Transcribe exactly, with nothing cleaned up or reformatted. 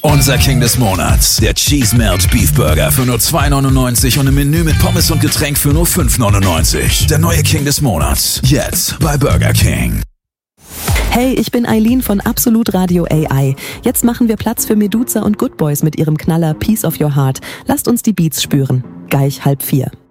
Unser King des Monats. Der Cheese Melt Beef Burger für nur zwei neunundneunzig und ein Menü mit Pommes und Getränk für nur fünf neunundneunzig. Der neue King des Monats. Jetzt bei Burger King. Hey, ich bin Eileen von Absolut Radio A I. Jetzt machen wir Platz für Meduza und Good Boys mit ihrem Knaller Piece of Your Heart. Lasst uns die Beats spüren. Gleich halb vier.